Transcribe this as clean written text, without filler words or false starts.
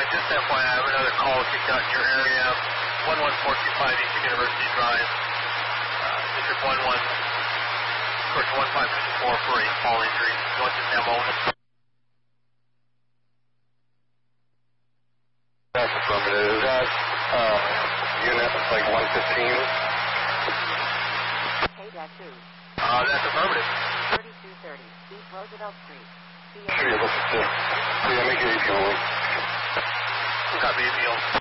just FYI, I have another call kicked out in your area. 11425 Eastern University Drive. District 11, course 1554 for a fall injury. Go ahead and have all of it. That's affirmative. Is that unit like 115? K-2. That's affirmative. 3230 East Roosevelt Street. Sure, listen to. Yeah, make it easy. Copy, Neil.